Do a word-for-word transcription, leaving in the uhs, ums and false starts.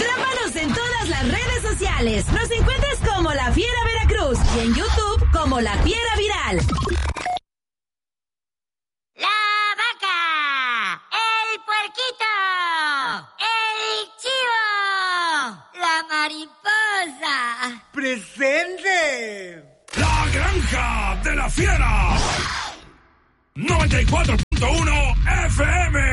Atrápanos en todas las redes sociales. Nos encuentras como La Fiera Veracruz y en YouTube como La Fiera Viral. La vaca, el puerquito, el chivo, la mariposa. ¡Presente! La Granja de la Fiera. noventa y cuatro punto uno F M.